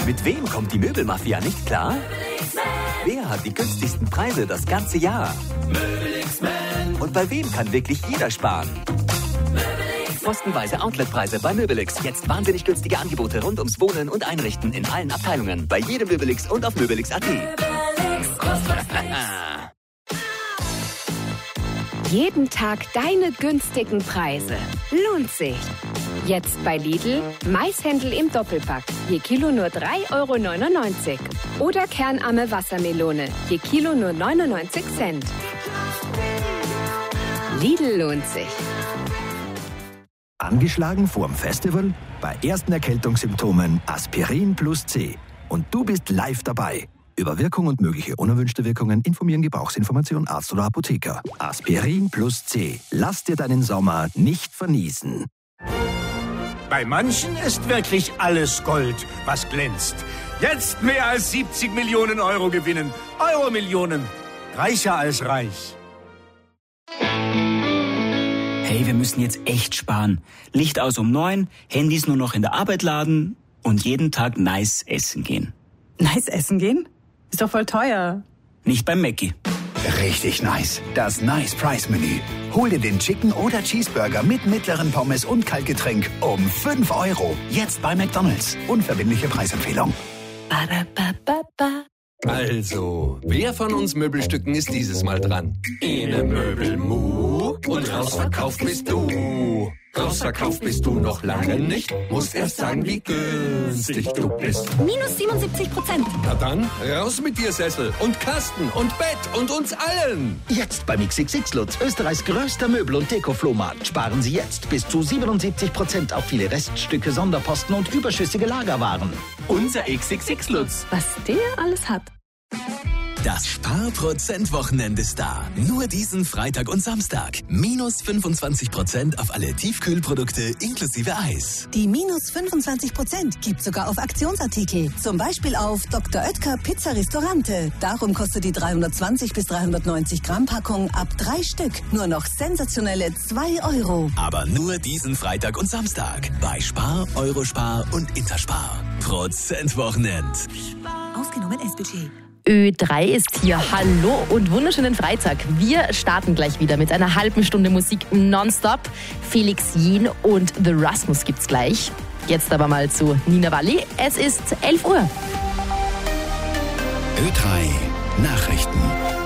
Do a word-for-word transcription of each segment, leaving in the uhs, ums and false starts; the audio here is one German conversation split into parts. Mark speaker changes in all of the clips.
Speaker 1: Mit wem kommt die Möbelmafia nicht klar? Wer hat die günstigsten Preise das ganze Jahr? Und bei wem kann wirklich jeder sparen? Postenweise Outletpreise bei Möbelix. Jetzt wahnsinnig günstige Angebote rund ums Wohnen und Einrichten in allen Abteilungen. Bei jedem Möbelix und auf möbelix punkt at.
Speaker 2: Jeden Tag deine günstigen Preise. Lohnt sich. Jetzt bei Lidl Maishändel im Doppelpack. Je Kilo nur drei Euro neunundneunzig. Oder kernarme Wassermelone. Je Kilo nur neunundneunzig Cent. Lidl lohnt sich.
Speaker 3: Angeschlagen vorm Festival? Bei ersten Erkältungssymptomen Aspirin plus C. Und du bist live dabei. Über Wirkung und mögliche unerwünschte Wirkungen informieren Gebrauchsinformation Arzt oder Apotheker. Aspirin plus C. Lass dir deinen Sommer nicht verniesen.
Speaker 4: Bei manchen ist wirklich alles Gold, was glänzt. Jetzt mehr als siebzig Millionen Euro gewinnen. Euro-Millionen. Reicher als reich.
Speaker 5: Hey, wir müssen jetzt echt sparen. Licht aus um neun, Handys nur noch in der Arbeit laden und jeden Tag nice essen gehen.
Speaker 6: Nice essen gehen? Ist doch voll teuer.
Speaker 5: Nicht beim Mackie.
Speaker 7: Richtig nice. Das Nice Price Menü. Hol dir den Chicken oder Cheeseburger mit mittleren Pommes und Kaltgetränk um fünf Euro. Jetzt bei McDonald's. Unverbindliche Preisempfehlung.
Speaker 6: Ba-da-ba-ba-ba.
Speaker 8: Also, wer von uns Möbelstücken ist dieses Mal dran? Ene Möbelmu und rausverkauft bist du. Rausverkauft bist du noch lange nicht. Musst erst sagen, wie günstig du bist.
Speaker 9: Minus siebenundsiebzig Prozent.
Speaker 8: Na dann, raus mit dir, Sessel und Kasten und Bett und uns allen.
Speaker 10: Jetzt beim X X X Lutz, Österreichs größter Möbel- und Deko-Flohmarkt. Sparen Sie jetzt bis zu siebenundsiebzig Prozent auf viele Reststücke, Sonderposten und überschüssige Lagerwaren.
Speaker 1: Unser X X X Lutz.
Speaker 6: Was der alles hat.
Speaker 11: Das Sparprozent-Wochenende ist da. Nur diesen Freitag und Samstag. Minus fünfundzwanzig Prozent auf alle Tiefkühlprodukte inklusive Eis.
Speaker 12: Die minus fünfundzwanzig Prozent gibt sogar auf Aktionsartikel. Zum Beispiel auf Doktor Oetker Pizza Ristorante. Darum kostet die dreihundertzwanzig bis dreihundertneunzig Gramm Packung ab drei Stück nur noch sensationelle zwei Euro.
Speaker 11: Aber nur diesen Freitag und Samstag. Bei Spar, Eurospar und Interspar. Prozent-Wochenend.
Speaker 12: Ausgenommen S-Budget.
Speaker 13: Ö drei ist hier. Hallo und wunderschönen Freitag. Wir starten gleich wieder mit einer halben Stunde Musik nonstop. Felix Jähn und The Rasmus gibt's gleich. Jetzt aber mal zu Nina Walli. Es ist elf Uhr.
Speaker 7: Ö drei Nachrichten.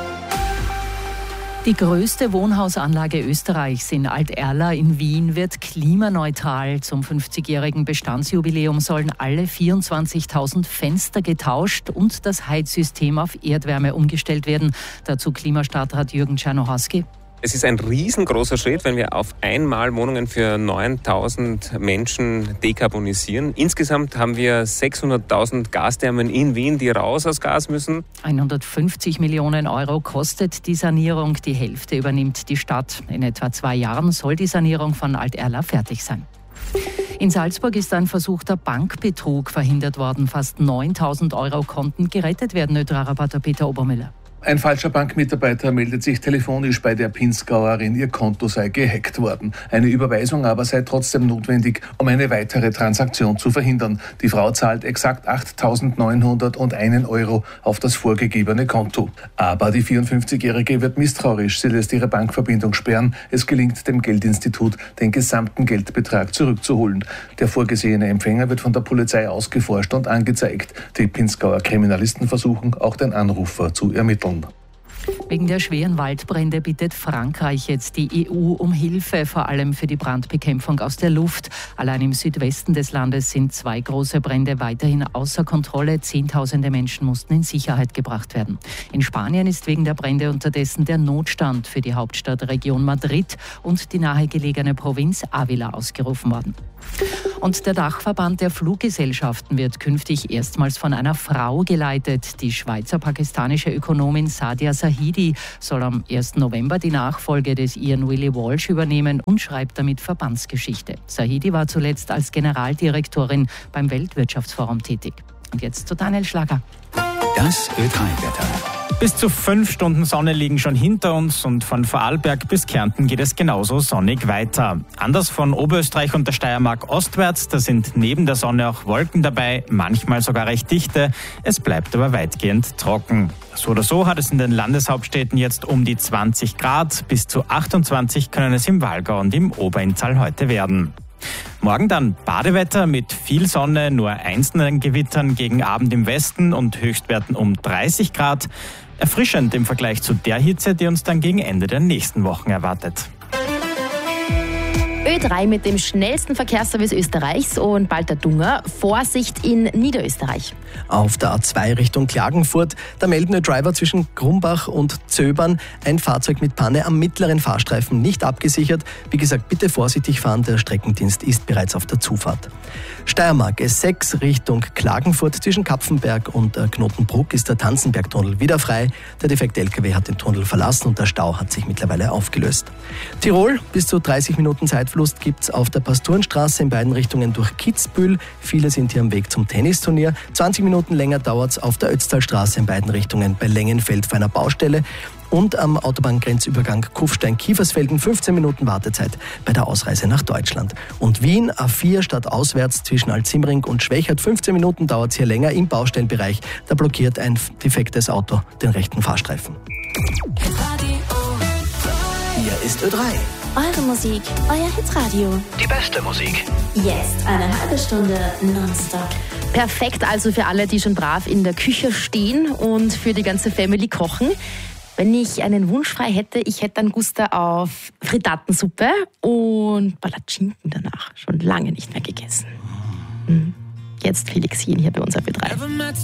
Speaker 14: Die größte Wohnhausanlage Österreichs in Alt-Erla in Wien wird klimaneutral. Zum fünfzigjährigen Bestandsjubiläum sollen alle vierundzwanzigtausend Fenster getauscht und das Heizsystem auf Erdwärme umgestellt werden. Dazu Klimastadtrat Jürgen Czernohorski.
Speaker 15: Es ist ein riesengroßer Schritt, wenn wir auf einmal Wohnungen für neuntausend Menschen dekarbonisieren. Insgesamt haben wir sechshunderttausend Gasthermen in Wien, die raus aus Gas müssen.
Speaker 14: hundertfünfzig Millionen Euro kostet die Sanierung. Die Hälfte übernimmt die Stadt. In etwa zwei Jahren soll die Sanierung von Alt-Erla fertig sein. In Salzburg ist ein versuchter Bankbetrug verhindert worden. Fast neuntausend Euro konnten gerettet werden, Ö drei-Reporter Peter Obermüller.
Speaker 16: Ein falscher Bankmitarbeiter meldet sich telefonisch bei der Pinzgauerin, ihr Konto sei gehackt worden. Eine Überweisung aber sei trotzdem notwendig, um eine weitere Transaktion zu verhindern. Die Frau zahlt exakt achttausendneunhunderteins Euro auf das vorgegebene Konto. Aber die vierundfünfzigjährige wird misstrauisch. Sie lässt ihre Bankverbindung sperren. Es gelingt dem Geldinstitut, den gesamten Geldbetrag zurückzuholen. Der vorgesehene Empfänger wird von der Polizei ausgeforscht und angezeigt. Die Pinzgauer Kriminalisten versuchen, auch den Anrufer zu ermitteln.
Speaker 14: Wegen der schweren Waldbrände bittet Frankreich jetzt die E U um Hilfe, vor allem für die Brandbekämpfung aus der Luft. Allein im Südwesten des Landes sind zwei große Brände weiterhin außer Kontrolle. Zehntausende Menschen mussten in Sicherheit gebracht werden. In Spanien ist wegen der Brände unterdessen der Notstand für die Hauptstadtregion Madrid und die nahegelegene Provinz Ávila ausgerufen worden. Und der Dachverband der Fluggesellschaften wird künftig erstmals von einer Frau geleitet. Die schweizer-pakistanische Ökonomin Sadia Zahidi soll am ersten November die Nachfolge des Ian Willie Walsh übernehmen und schreibt damit Verbandsgeschichte. Zahidi war zuletzt als Generaldirektorin beim Weltwirtschaftsforum tätig. Und jetzt zu Daniel Schlager.
Speaker 7: Das Ö drei Wetter.
Speaker 9: Bis zu fünf Stunden Sonne liegen schon hinter uns und von Vorarlberg bis Kärnten geht es genauso sonnig weiter. Anders von Oberösterreich und der Steiermark ostwärts, da sind neben der Sonne auch Wolken dabei, manchmal sogar recht dichte. Es bleibt aber weitgehend trocken. So oder so hat es in den Landeshauptstädten jetzt um die zwanzig Grad. Bis zu achtundzwanzig können es im Walgau und im Oberinntal heute werden. Morgen dann Badewetter mit viel Sonne, nur einzelnen Gewittern gegen Abend im Westen und Höchstwerten um dreißig Grad. Erfrischend im Vergleich zu der Hitze, die uns dann gegen Ende der nächsten Wochen erwartet.
Speaker 13: Ö drei mit dem schnellsten Verkehrsservice Österreichs und bald der Dunger. Vorsicht in Niederösterreich.
Speaker 17: Auf der A zwei Richtung Klagenfurt, da melden Driver zwischen Grumbach und Zöbern ein Fahrzeug mit Panne am mittleren Fahrstreifen nicht abgesichert. Wie gesagt, bitte vorsichtig fahren, der Streckendienst ist bereits auf der Zufahrt. Steiermark S sechs Richtung Klagenfurt, zwischen Kapfenberg und Knotenbruck ist der Tanzenbergtunnel wieder frei. Der defekte L K W hat den Tunnel verlassen und der Stau hat sich mittlerweile aufgelöst. Tirol, bis zu dreißig Minuten Zeitverlust gibt's auf der Pastorenstraße in beiden Richtungen durch Kitzbühel. Viele sind hier am Weg zum Tennisturnier. zwanzig Minuten länger dauert's auf der Ötztalstraße in beiden Richtungen bei Längenfeld vor einer Baustelle. Und am Autobahngrenzübergang Kufstein-Kiefersfelden fünfzehn Minuten Wartezeit bei der Ausreise nach Deutschland. Und Wien A vier statt auswärts zwischen Altsimmering und Schwächert. fünfzehn Minuten dauert es hier länger im Baustellenbereich. Da blockiert ein defektes Auto den rechten Fahrstreifen.
Speaker 10: Hier ist Ö drei.
Speaker 18: Eure Musik, euer Hitradio.
Speaker 10: Die beste Musik.
Speaker 18: Jetzt eine halbe Stunde nonstop.
Speaker 13: Perfekt also für alle, die schon brav in der Küche stehen und für die ganze Family kochen. Wenn ich einen Wunsch frei hätte, ich hätte dann Guster auf Frittatensuppe und Palatschinken danach. Schon lange nicht mehr gegessen. Jetzt Felix Jen hier bei uns auf Ö drei.